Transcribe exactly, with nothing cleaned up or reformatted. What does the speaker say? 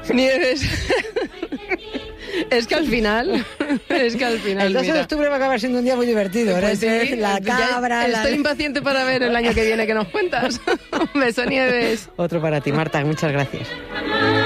Nieves. Es que al final, es que al final, el doce mira. de octubre va a acabar siendo un día muy divertido. Pues ¿eh? sí, La cabra... Estoy la... impaciente para ver el año que viene que nos cuentas. Un beso, Nieves. Otro para ti, Marta, muchas gracias.